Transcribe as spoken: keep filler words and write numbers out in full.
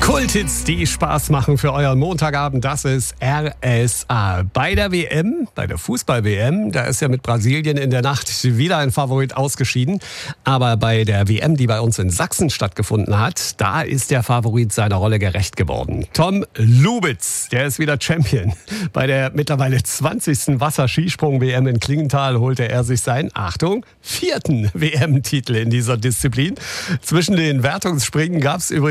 Kulthits, die Spaß machen für euren Montagabend, das ist R S A. Bei der W M, bei der Fußball-W M, da ist ja mit Brasilien in der Nacht wieder ein Favorit ausgeschieden. Aber bei der W M, die bei uns in Sachsen stattgefunden hat, da ist der Favorit seiner Rolle gerecht geworden. Tom Lubitz, der ist wieder Champion. Bei der mittlerweile zwanzigsten Wasserskisprung-W M in Klingenthal holte er sich seinen, Achtung, vierten W M-Titel in dieser Disziplin. Zwischen den Wertungsspringen gab es übrigens